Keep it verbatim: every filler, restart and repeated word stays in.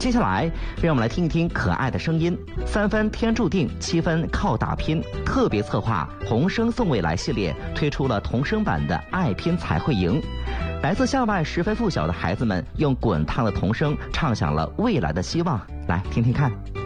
接下来，让我们来听一听可爱的声音。三分天注定，七分靠打拼。特别策划童声送未来系列推出了童声版的爱拼才会赢。来自校外十分附小的孩子们用滚烫的童声唱响了未来的希望，来听听看。